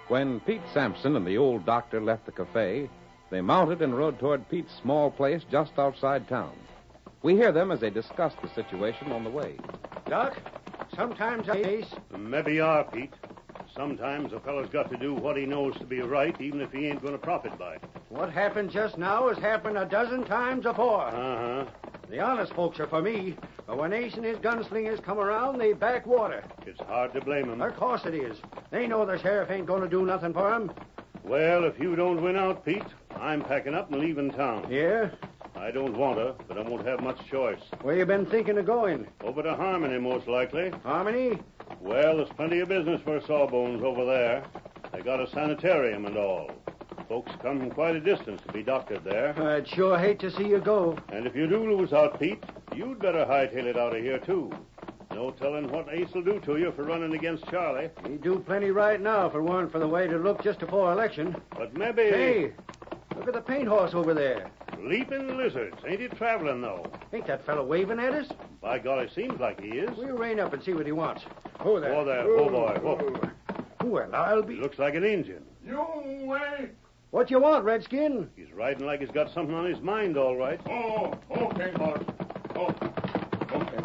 When Pete Sampson and the old doctor left the cafe, they mounted and rode toward Pete's small place just outside town. We hear them as they discuss the situation on the way. Doc, sometimes Ace... Maybe you are, Pete. Sometimes a fellow's got to do what he knows to be right, even if he ain't going to profit by it. What happened just now has happened a dozen times before. Uh-huh. The honest folks are for me, but when Ace and his gunslingers come around, they back water. It's hard to blame him. Of course it is. They know the sheriff ain't going to do nothing for them. Well, if you don't win out, Pete, I'm packing up and leaving town. Yeah? I don't want to, but I won't have much choice. Where you been thinking of going? Over to Harmony, most likely. Harmony? Well, there's plenty of business for Sawbones over there. They got a sanitarium and all. Folks come from quite a distance to be doctored there. I'd sure hate to see you go. And if you do lose out, Pete, you'd better hightail it out of here, too. No telling what Ace will do to you for running against Charlie. He'd do plenty right now if it weren't for the way it looked just before election. But maybe... Hey, look at the paint horse over there. Leaping lizards. Ain't he traveling, though? Ain't that fellow waving at us? By golly, seems like he is. We'll rein up and see what he wants. Who there? Oh, there. Oh, boy. Whoa. Well, I'll be... Looks like an Indian. You wait. What you want, Redskin? He's riding like he's got something on his mind, all right. Oh, okay, boss. Oh, okay,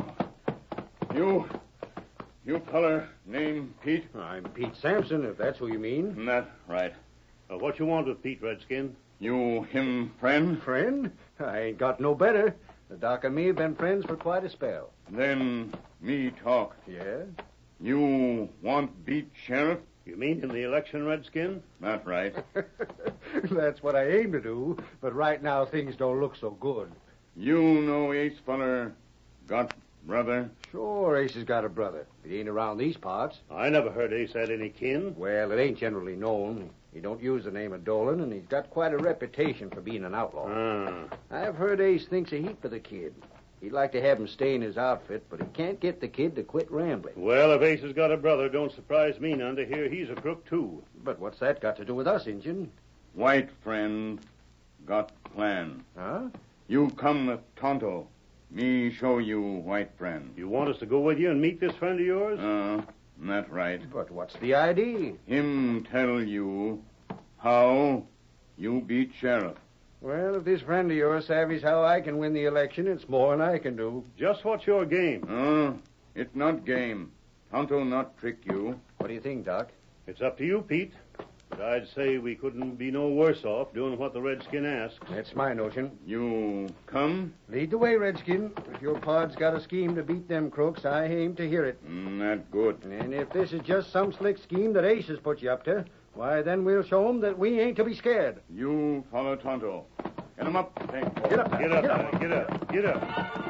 boss. You feller named Pete? I'm Pete Sampson, if that's who you mean. That's right. What you want with Pete, Redskin? You him friend? Friend? I ain't got no better. The doc and me have been friends for quite a spell. Then me talk. Yeah? You want beat sheriff? You mean in the election, Redskin? That's right. That's what I aim to do, but right now things don't look so good. You know Ace feller got brother? Sure, Ace has got a brother. He ain't around these parts. I never heard Ace had any kin. Well, it ain't generally known. He don't use the name of Dolan, and he's got quite a reputation for being an outlaw. I've heard Ace thinks a heap of the kid. He'd like to have him stay in his outfit, but he can't get the kid to quit rambling. Well, if Ace has got a brother, don't surprise me none to hear he's a crook, too. But what's that got to do with us, Injun? White friend got plan. Huh? You come with Tonto. Me show you white friend. You want us to go with you and meet this friend of yours? That's right. But what's the idea? Him tell you how you beat sheriff. Well, if this friend of yours savvies how I can win the election, it's more than I can do. Just what's your game? It's not game. Tonto not trick you. What do you think, Doc? It's up to you, Pete. But I'd say we couldn't be no worse off doing what the Redskin asks. That's my notion. You come? Lead the way, Redskin. If your pod's got a scheme to beat them crooks, I aim to hear it. That good. And if this is just some slick scheme that Ace has put you up to, why, then we'll show 'em that we ain't to be scared. You follow Tonto. Get him up. Hey. Get up, Get up.